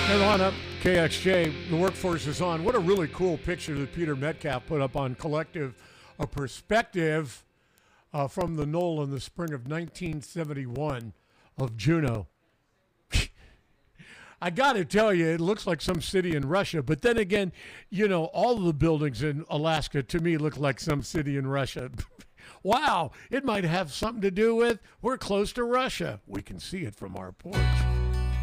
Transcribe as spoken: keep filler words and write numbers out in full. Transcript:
Hey, on up, K X J. The workforce is on. What a really cool picture that Peter Metcalf put up on Collective, a perspective uh, from the Knoll in the spring of nineteen seventy-one of Juneau. I got to tell you, it looks like some city in Russia. But then again, you know, all of the buildings in Alaska to me look like some city in Russia. Wow, it might have something to do with we're close to Russia. We can see it from our porch.